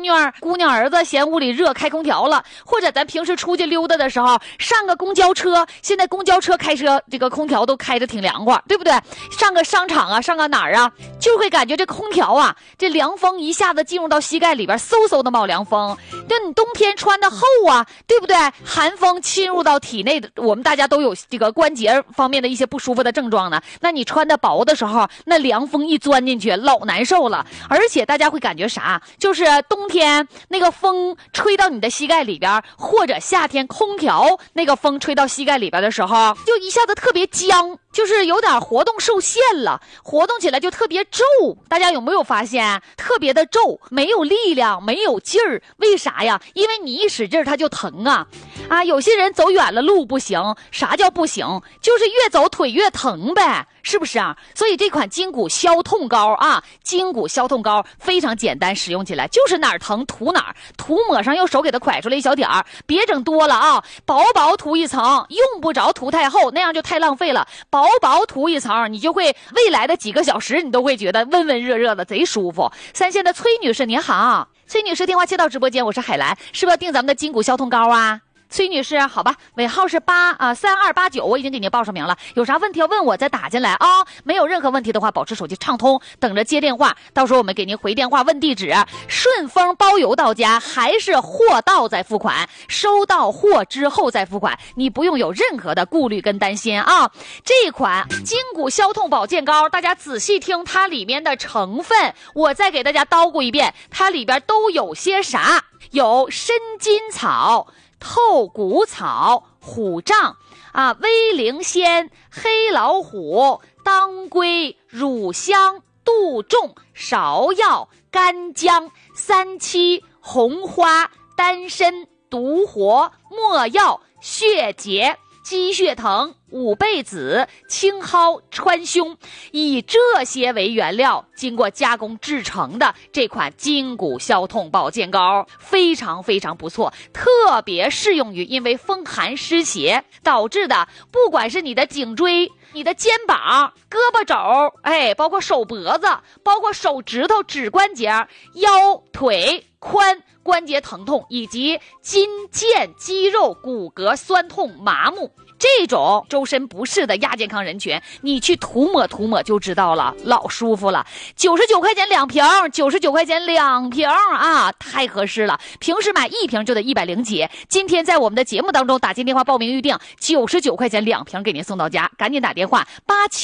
女儿、姑娘儿子嫌屋里热开空调了，或者咱平时出去溜达的时候上个公交车，现在公交车开车这个空调都开着挺凉快，对不对？上个商场啊，上个哪儿啊，就会感觉这空调啊，这凉风一下子进入到膝盖里边，嗖嗖的冒凉风。对，你冬天穿的厚啊，对不对？寒风侵入到体内的，我们大家都有这个关节方面的一些不舒服的症状呢。那你穿的薄的时候，那凉风一钻进去，老难受了。而且大家会感觉啥？就是冬天那个风吹到你的膝盖里边，或者夏天空调那个风吹到膝盖里边的时候，就一下子特别僵，就是有点活动受限了，活动起来就特别皱。大家有没有发现特别的皱，没有力量，没有劲儿？为啥呀？因为你一使劲它就疼啊！有些人走远了路不行，啥叫不行？就是越走腿越疼呗，是不是啊？所以这款筋骨消痛膏啊，筋骨消痛膏非常简单，使用起来就是哪儿疼涂哪儿，涂抹上用手给它蒯出来一小点儿，别整多了啊，薄薄涂一层，用不着涂太厚，那样就太浪费了。薄薄涂一层，你就会未来的几个小时你都会觉得温温热热的，贼舒服。三线的崔女士您好，崔女士电话接到直播间，我是海兰，是不是要订咱们的筋骨消痛膏啊？崔女士，好吧，尾号是3289，我已经给您报上名了。有啥问题要问我再打进来啊！没有任何问题的话，保持手机畅通，等着接电话。到时候我们给您回电话问地址，顺丰包邮到家，还是货到再付款？收到货之后再付款，你不用有任何的顾虑跟担心啊！这款筋骨消痛保健膏，大家仔细听它里面的成分，我再给大家叨咕一遍，它里边都有些啥？有参筋草、透骨草、虎杖威灵仙、黑老虎、当归、乳香、杜仲、芍药、干姜、三七、红花、丹参、独活、没药、血竭、鸡血藤、五倍子、青蒿、川芎，以这些为原料经过加工制成的这款筋骨消痛保健膏非常非常不错，特别适用于因为风寒湿邪导致的，不管是你的颈椎、你的肩膀、胳膊肘，包括手脖子，包括手指头、指关节、腰、腿、髋关节疼痛，以及筋腱、肌肉、骨骼酸痛、麻木，这种周身不适的亚健康人群，你去涂抹涂抹就知道了，老舒服了。99块钱2瓶，99块钱2瓶啊，太合适了。平时买1瓶就得100几，今天在我们的节目当中打进电话报名预定，99块钱2瓶给您送到家，赶紧打电话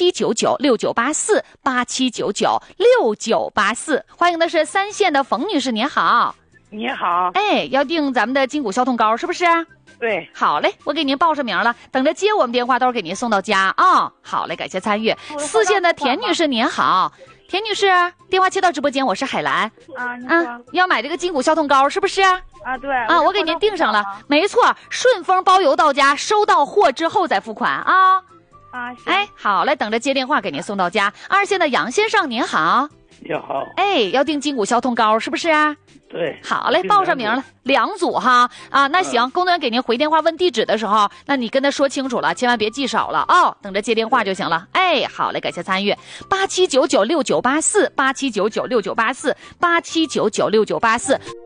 87996984，87996984。欢迎的是三线的冯女士，您好。 你好， 要订咱们的筋骨消痛膏是不是？ 对， 好嘞，我给您报上名了，等着接我们电话，到时候给您送到家啊。好嘞，感谢参与。四线的田女士您好，田女士电话接到直播间，我是海兰要买这个筋骨消痛膏是不是？ 对我给您订上了，没错，顺丰包邮到家，收到货之后再付款啊。 行， 好嘞，等着接电话给您送到家。二线的杨先生您好， 你好， 要订筋骨消痛膏是不是啊？ 对， 好嘞，报上名了，2组哈那行，工作人员给您回电话问地址的时候，那你跟他说清楚了，千万别记少了等着接电话就行了。好嘞，感谢参与，87996984，87996984，87996984。